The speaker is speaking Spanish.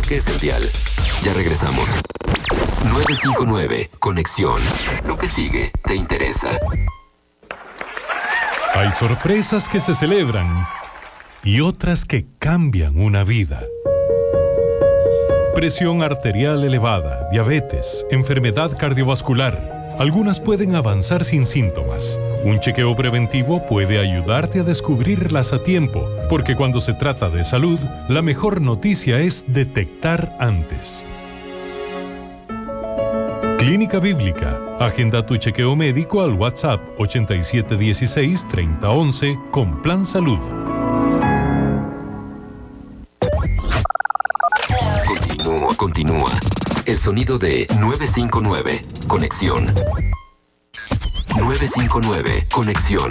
que esencial. Ya regresamos. 959, conexión. Lo que sigue te interesa. Hay sorpresas que se celebran y otras que cambian una vida. Presión arterial elevada, diabetes, enfermedad cardiovascular. Algunas pueden avanzar sin síntomas. Un chequeo preventivo puede ayudarte a descubrirlas a tiempo, porque cuando se trata de salud, la mejor noticia es detectar antes. Clínica Bíblica. Agenda tu chequeo médico al WhatsApp 8716-3011 con Plan Salud. Continúa. El sonido de 959, conexión. 959, conexión.